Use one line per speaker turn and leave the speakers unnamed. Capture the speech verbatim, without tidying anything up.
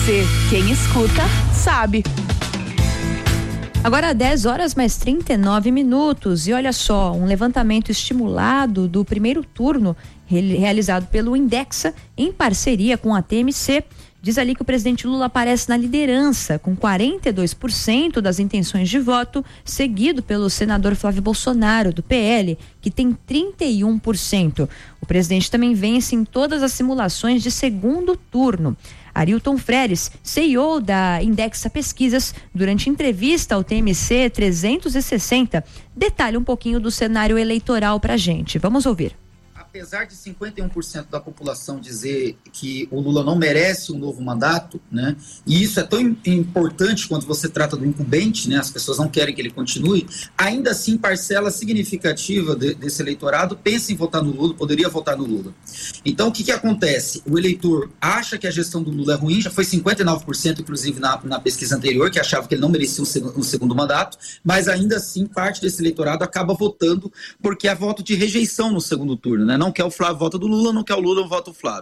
C. Quem escuta, sabe.
Agora dez horas mais trinta e nove minutos e olha só, um levantamento estimulado do primeiro turno realizado pelo Indexa em parceria com a T M C diz ali que o presidente Lula aparece na liderança com quarenta e dois por cento das intenções de voto, seguido pelo senador Flávio Bolsonaro do P L, que tem trinta e um por cento. O presidente também vence em todas as simulações de segundo turno. Arilton Freires, C E O da Indexa Pesquisas, durante entrevista ao T M C trezentos e sessenta, detalha um pouquinho do cenário eleitoral pra gente. Vamos ouvir.
Apesar de cinquenta e um por cento da população dizer que o Lula não merece um novo mandato, né? E isso é tão importante quando você trata do incumbente, né? As pessoas não querem que ele continue, ainda assim parcela significativa de, desse eleitorado pensa em votar no Lula, poderia votar no Lula. Então o que que acontece? O eleitor acha que a gestão do Lula é ruim, já foi cinquenta e nove por cento inclusive na, na pesquisa anterior, que achava que ele não merecia um, seg- um segundo mandato, mas ainda assim parte desse eleitorado acaba votando porque há voto de rejeição no segundo turno, né? Não quer o Flávio, vota do Lula, não quer o Lula, vota o Flávio.